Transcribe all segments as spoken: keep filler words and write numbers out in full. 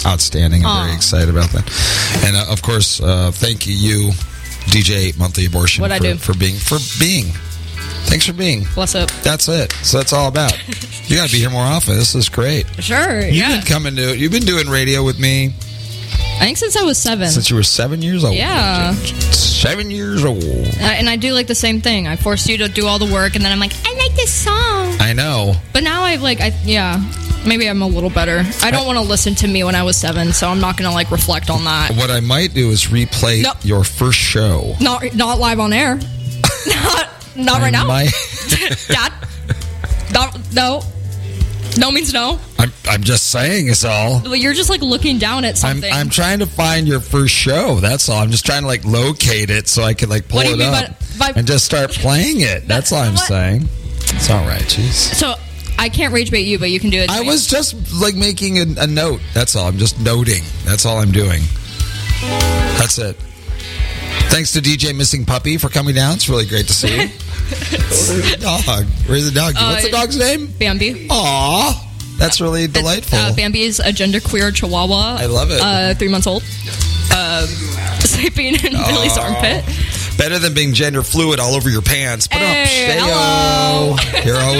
outstanding. I'm Aww. very excited about that. And, uh, of course, uh, thank you, D J Monthly Abortion, What'd for, I do? for being for being. Thanks for being. What's up? That's it. So that's all about. You got to be here more often. This is great. Sure, You've yeah. been coming to. You've been doing radio with me I think since I was seven. since you were seven years old. Yeah. Seven years old. Uh, and I do like the same thing. I forced you to do all the work, and then I'm like, I like this song. I know. But now I like, I yeah, maybe I'm a little better. I don't want to listen to me when I was seven, so I'm not gonna like reflect on that. What I might do is replay No. your first show. Not not live on air. not not right I now. might- Dad. No, no. No means no. I'm, I'm just saying it's all. Well, you're just like looking down at I'm, something. I'm trying to find your first show. That's all. I'm just trying to like locate it so I can like pull What do you it mean up by- by- and just start playing it. That's all I'm What? saying. It's all right, jeez. so I can't rage bait you, but you can do it. to I me. was just like making a, a note. That's all. I'm just noting. That's all I'm doing. That's it. Thanks to D J Missing Puppy for coming down. It's really great to see you. Where's the dog? Where's the dog? Uh, What's the dog's name? Bambi. Aw. That's really delightful. Uh, Bambi is a genderqueer chihuahua. I love it. Uh, three months old. Uh, sleeping in Billy's armpit. Better than being gender fluid all over your pants. Put Hey, up, hello. Here all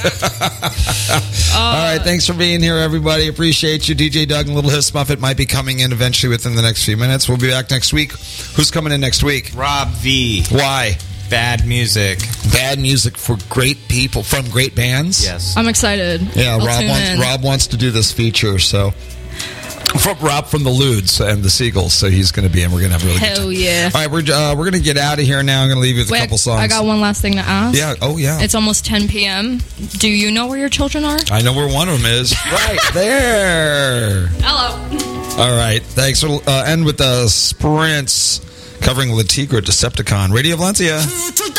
week. all right, thanks for being here, everybody. Appreciate you. D J Doug and Little Hiss Muffet might be coming in eventually within the next few minutes. We'll be back next week. Who's coming in next week? Rob V. Why? Bad music. Bad music for great people from great bands. Yes. I'm excited. Yeah, I'll Rob tune wants in. Rob wants to do this feature, so from Rob from the Ludes and the Seagulls, so he's going to be in. We're going to have a really good Hell time. yeah. All right, we're uh, we're going to get out of here now. I'm going to leave you with Wait, a couple songs. I got one last thing to ask. Yeah. Oh yeah. It's almost ten p.m. Do you know where your children are? I know where one of them is. Right there. Hello. All right. Thanks. We'll uh, end with the Sprints covering La Tigra Decepticon. Radio Valencia.